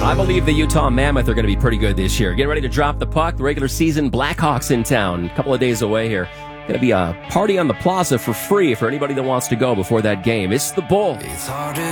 I believe the Utah Mammoth are going to be pretty good this year. Getting ready to drop the puck. The regular season Blackhawks in town. A couple of days away here. Going to be a party on the plaza for free for anybody that wants to go before that game. It's the Bull.